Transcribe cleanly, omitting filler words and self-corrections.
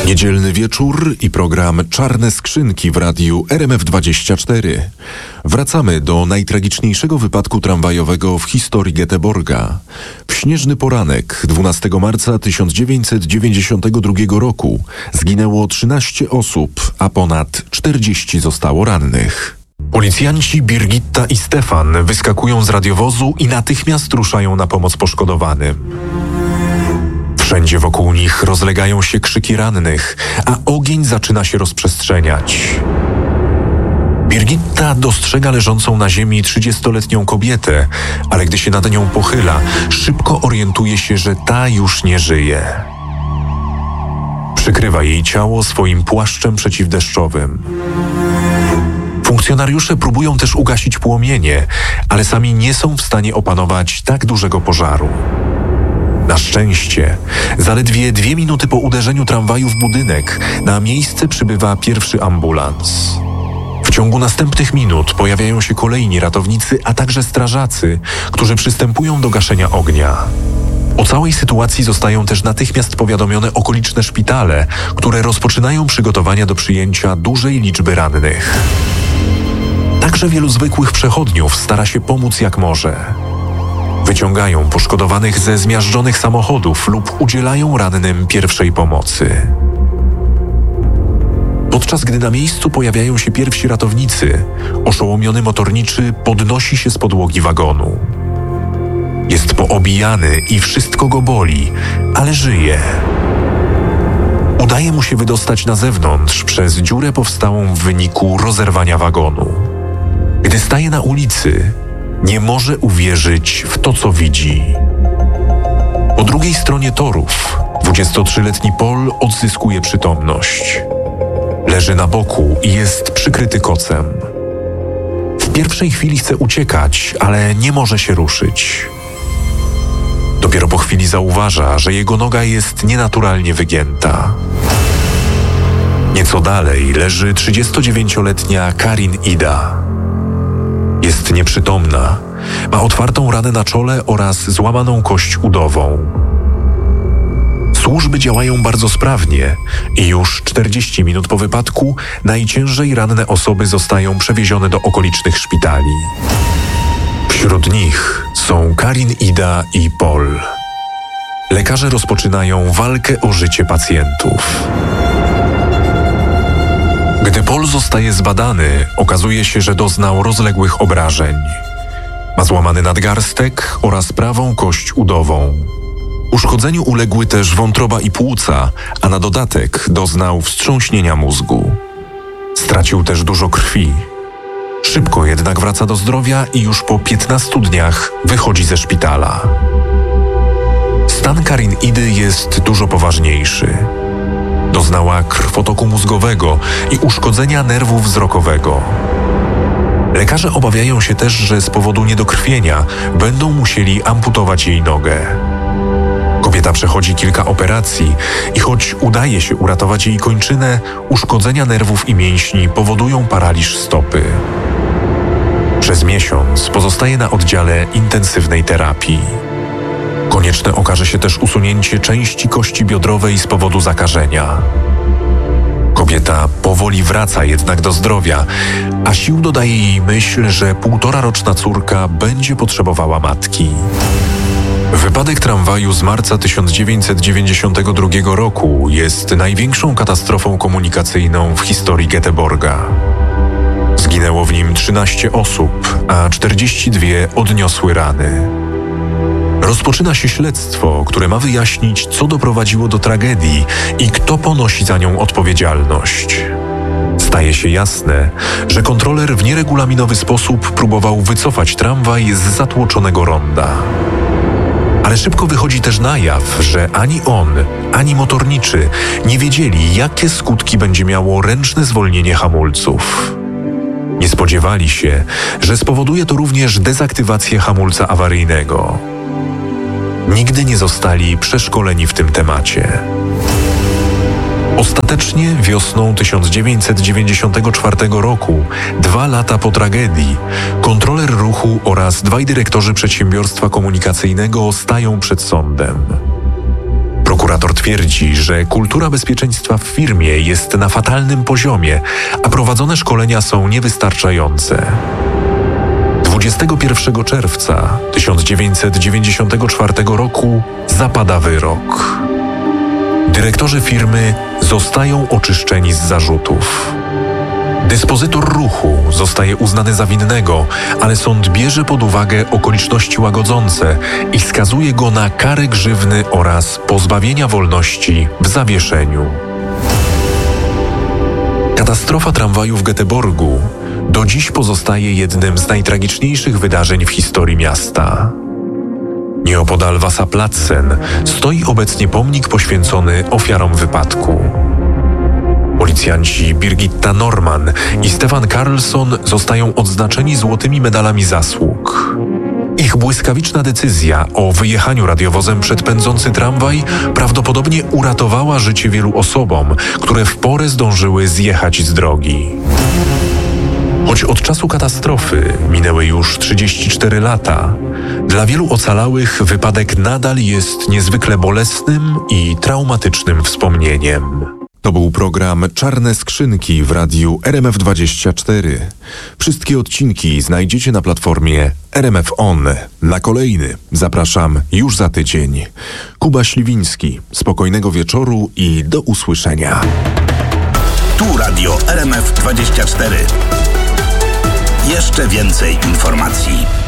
Niedzielny wieczór i program Czarne Skrzynki w radiu RMF24. Wracamy do najtragiczniejszego wypadku tramwajowego w historii Göteborga. W śnieżny poranek 12 marca 1992 roku zginęło 13 osób, a ponad 40 zostało rannych. Policjanci Birgitta i Stefan wyskakują z radiowozu i natychmiast ruszają na pomoc poszkodowanym. Wszędzie wokół nich rozlegają się krzyki rannych, a ogień zaczyna się rozprzestrzeniać. Birgitta dostrzega leżącą na ziemi 30-letnią kobietę, ale gdy się nad nią pochyla, szybko orientuje się, że ta już nie żyje. Przykrywa jej ciało swoim płaszczem przeciwdeszczowym. Funkcjonariusze próbują też ugasić płomienie, ale sami nie są w stanie opanować tak dużego pożaru. Na szczęście, zaledwie 2 minuty po uderzeniu tramwaju w budynek, na miejsce przybywa pierwszy ambulans. W ciągu następnych minut pojawiają się kolejni ratownicy, a także strażacy, którzy przystępują do gaszenia ognia. O całej sytuacji zostają też natychmiast powiadomione okoliczne szpitale, które rozpoczynają przygotowania do przyjęcia dużej liczby rannych. Także wielu zwykłych przechodniów stara się pomóc jak może. Wyciągają poszkodowanych ze zmiażdżonych samochodów lub udzielają rannym pierwszej pomocy. Podczas gdy na miejscu pojawiają się pierwsi ratownicy, oszołomiony motorniczy podnosi się z podłogi wagonu. Jest poobijany i wszystko go boli, ale żyje. Udaje mu się wydostać na zewnątrz przez dziurę powstałą w wyniku rozerwania wagonu. Gdy staje na ulicy, nie może uwierzyć w to, co widzi. Po drugiej stronie torów 23-letni Paul odzyskuje przytomność. Leży na boku i jest przykryty kocem. W pierwszej chwili chce uciekać, ale nie może się ruszyć. Dopiero po chwili zauważa, że jego noga jest nienaturalnie wygięta. Nieco dalej leży 39-letnia Karin Ida. Jest nieprzytomna, ma otwartą ranę na czole oraz złamaną kość udową. Służby działają bardzo sprawnie i już 40 minut po wypadku najciężej ranne osoby zostają przewiezione do okolicznych szpitali. Wśród nich są Karin Ida i Paul. Lekarze rozpoczynają walkę o życie pacjentów. Gdy Paul zostaje zbadany, okazuje się, że doznał rozległych obrażeń. Ma złamany nadgarstek oraz prawą kość udową. Uszkodzeniu uległy też wątroba i płuca, a na dodatek doznał wstrząśnienia mózgu. Stracił też dużo krwi. Szybko jednak wraca do zdrowia i już po 15 dniach wychodzi ze szpitala. Stan Karin Idy jest dużo poważniejszy. Doznała krwotoku mózgowego i uszkodzenia nerwu wzrokowego. Lekarze obawiają się też, że z powodu niedokrwienia będą musieli amputować jej nogę. Kobieta przechodzi kilka operacji i choć udaje się uratować jej kończynę, uszkodzenia nerwów i mięśni powodują paraliż stopy. Przez miesiąc pozostaje na oddziale intensywnej terapii. Konieczne okaże się też usunięcie części kości biodrowej z powodu zakażenia. Kobieta powoli wraca jednak do zdrowia, a sił dodaje jej myśl, że 1,5-roczna córka będzie potrzebowała matki. Wypadek tramwaju z marca 1992 roku jest największą katastrofą komunikacyjną w historii Göteborga. Zginęło w nim 13 osób, a 42 odniosły rany. Rozpoczyna się śledztwo, które ma wyjaśnić, co doprowadziło do tragedii i kto ponosi za nią odpowiedzialność. Staje się jasne, że kontroler w nieregulaminowy sposób próbował wycofać tramwaj z zatłoczonego ronda. Ale szybko wychodzi też na jaw, że ani on, ani motorniczy nie wiedzieli, jakie skutki będzie miało ręczne zwolnienie hamulców. Nie spodziewali się, że spowoduje to również dezaktywację hamulca awaryjnego. Nigdy nie zostali przeszkoleni w tym temacie. Ostatecznie wiosną 1994 roku, 2 lata po tragedii, kontroler ruchu oraz 2 dyrektorzy przedsiębiorstwa komunikacyjnego stają przed sądem. Kurator twierdzi, że kultura bezpieczeństwa w firmie jest na fatalnym poziomie, a prowadzone szkolenia są niewystarczające. 21 czerwca 1994 roku zapada wyrok. Dyrektorzy firmy zostają oczyszczeni z zarzutów. Dyspozytor ruchu zostaje uznany za winnego, ale sąd bierze pod uwagę okoliczności łagodzące i skazuje go na karę grzywny oraz pozbawienia wolności w zawieszeniu. Katastrofa tramwaju w Göteborgu do dziś pozostaje jednym z najtragiczniejszych wydarzeń w historii miasta. Nieopodal Vasaplatsen stoi obecnie pomnik poświęcony ofiarom wypadku. Policjanci Birgitta Norman i Stefan Karlsson zostają odznaczeni złotymi medalami zasług. Ich błyskawiczna decyzja o wyjechaniu radiowozem przed pędzący tramwaj prawdopodobnie uratowała życie wielu osobom, które w porę zdążyły zjechać z drogi. Choć od czasu katastrofy minęły już 34 lata, dla wielu ocalałych wypadek nadal jest niezwykle bolesnym i traumatycznym wspomnieniem. To był program Czarne Skrzynki w radiu RMF24. Wszystkie odcinki znajdziecie na platformie RMF On. Na kolejny zapraszam już za tydzień. Kuba Śliwiński. Spokojnego wieczoru i do usłyszenia. Tu radio RMF24. Jeszcze więcej informacji.